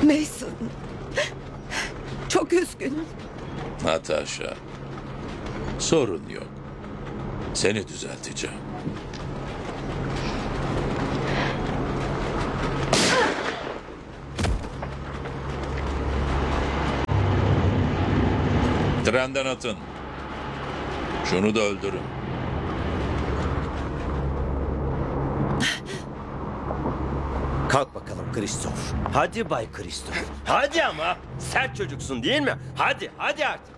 Mason. Çok üzgünüm. Natasha, sorun yok. Seni düzelteceğim. Trenden atın. Şunu da öldürün. Kalk bakalım Kristof. Hadi Bay Kristof. Hadi ama. Sert çocuksun değil mi? Hadi, hadi artık.